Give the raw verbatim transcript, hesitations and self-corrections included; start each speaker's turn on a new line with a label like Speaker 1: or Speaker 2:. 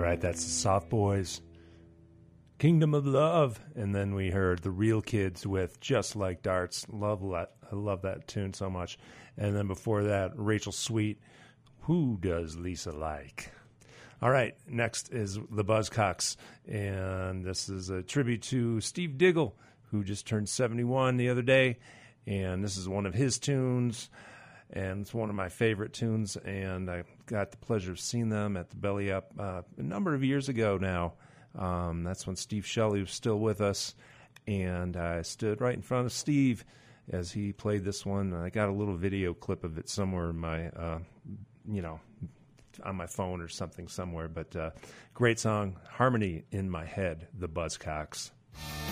Speaker 1: All right, that's the Soft Boys, Kingdom of Love, and then we heard the Real Kids with Just Like Darts. Love that. I love that tune so much. And then before that, Rachel Sweet, Who Does Lisa Like? All right, next is the Buzzcocks, and this is a tribute to Steve Diggle, who just turned seventy-one the other day, and this is one of his tunes. And it's one of my favorite tunes, and I got the pleasure of seeing them at the Belly Up uh, a number of years ago now. Um, that's when Steve Shelley was still with us, and I stood right in front of Steve as he played this one. I got a little video clip of it somewhere in my, uh, you know, on my phone or something somewhere. But uh, great song, Harmony in My Head, the Buzzcocks.